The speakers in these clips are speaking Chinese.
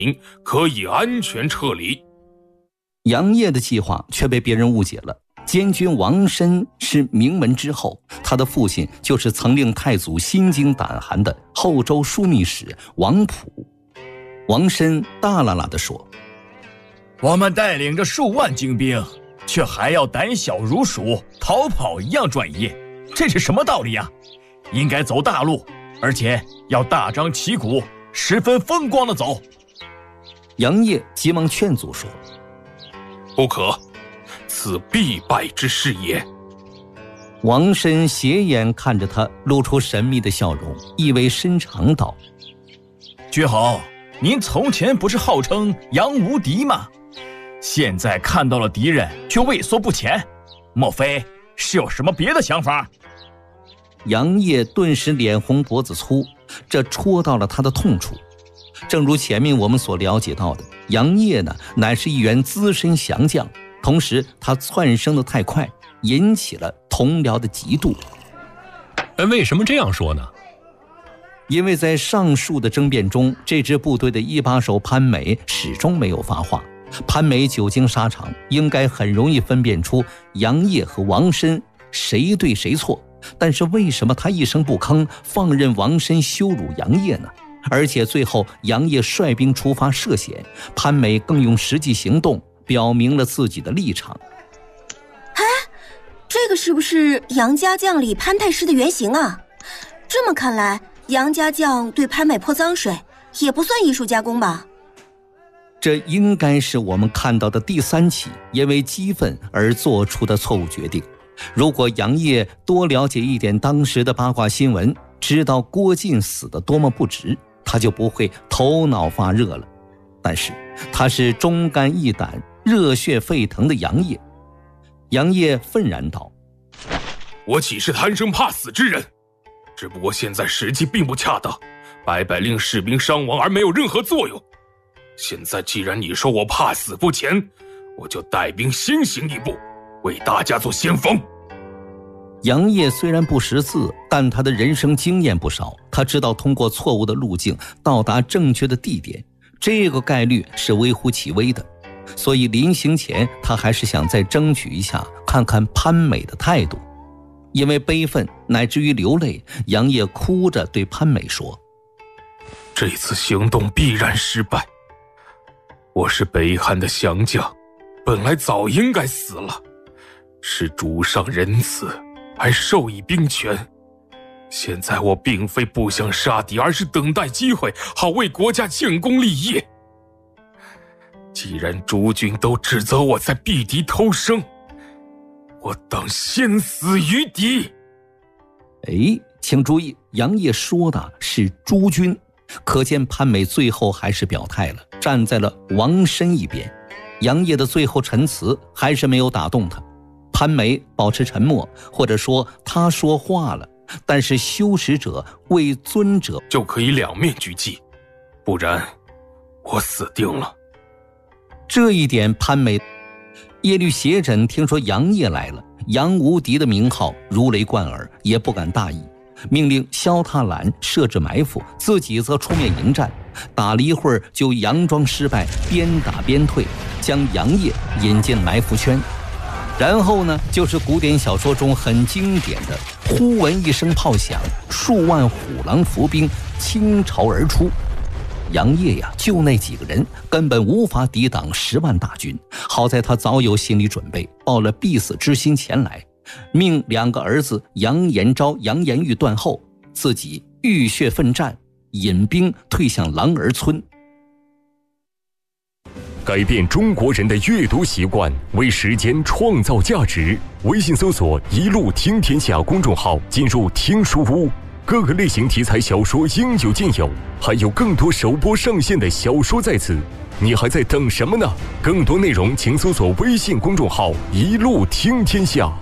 可以安全撤离。 杨业的计划却被别人误解了。监军王申是名门之后，他的父亲就是曾令太祖心惊胆寒的后周枢密使王溥。王申大喇喇地说： 我们带领着数万精兵，却还要胆小如鼠，逃跑一样转移，这是什么道理啊？应该走大路，而且要大张旗鼓，十分风光地走。 杨业急忙劝阻说： 不可，此必败之势也。 王申斜眼看着他，露出神秘的笑容，意味深长道： 居侯，您从前不是号称杨无敌吗？现在看到了敌人却畏缩不前，莫非是有什么别的想法？ 杨业顿时脸红脖子粗，这戳到了他的痛处。正如前面我们所了解到的，杨业呢乃是一员资深降将，同时他窜升得太快，引起了同僚的嫉妒。 为什么这样说呢？ 因为在上述的争辩中，这支部队的一把手潘美始终没有发话。潘美久经沙场，应该很容易分辨出杨业和王申谁对谁错，但是为什么他一声不吭，放任王申羞辱杨业呢？而且最后杨业率兵出发涉险，潘美更用实际行动表明了自己的立场。 哎，这个是不是杨家将里潘太师的原型啊？这么看来，杨家将对潘美泼脏水也不算艺术加工吧？ 这应该是我们看到的第3起因为激愤而做出的错误决定。如果杨业多了解一点当时的八卦新闻，知道郭靖死得多么不值，他就不会头脑发热了。但是他是忠肝义胆、热血沸腾的杨业。杨业愤然道： 我岂是贪生怕死之人？只不过现在时机并不恰当，白白令士兵伤亡而没有任何作用。现在既然你说我怕死不前，我就带兵先行一步，为大家做先锋。 杨业虽然不识字，但他的人生经验不少，他知道通过错误的路径到达正确的地点，这个概率是微乎其微的。所以临行前他还是想再争取一下，看看潘美的态度。因为悲愤乃至于流泪，杨业哭着对潘美说： 这次行动必然失败，我是北汉的降将，本来早应该死了，是主上仁慈还授以兵权。现在我并非不想杀敌，而是等待机会，好为国家建功立业。既然诸君都指责我在避敌偷生，我当先死于敌。 请注意，杨业说的是诸君，可见潘美最后还是表态了，站在了王申一边。杨业的最后陈词还是没有打动他。潘美保持沉默，或者说他说话了，但是羞耻者为尊者就可以两面俱击，不然我死定了。 这一点潘美。耶律斜轸听说杨业来了，杨无敌的名号如雷贯耳，也不敢大意，命令萧踏懒设置埋伏，自己则出面迎战。打了一会儿就佯装失败，边打边退，将杨业引进埋伏圈。然后呢，就是古典小说中很经典的忽闻一声炮响，数万虎狼伏兵倾巢而出。杨业呀，就那几个人根本无法抵挡10万大军。好在他早有心理准备，抱了必死之心前来，命2个儿子杨延昭、杨延玉断后，自己浴血奋战，引兵退向狼儿村。 改变中国人的阅读习惯，为时间创造价值。微信搜索“一路听天下”公众号，进入听书屋，各个类型题材小说应有尽有，还有更多首播上线的小说在此，你还在等什么呢？更多内容请搜索微信公众号“一路听天下”。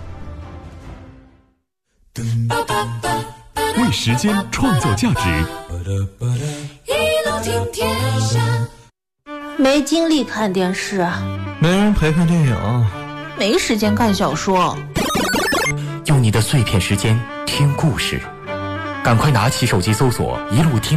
为时间创造价值， 一路听天下。 没精力看电视， 没人陪看电影， 没时间看小说， 用你的碎片时间听故事，赶快拿起手机搜索“一路听”。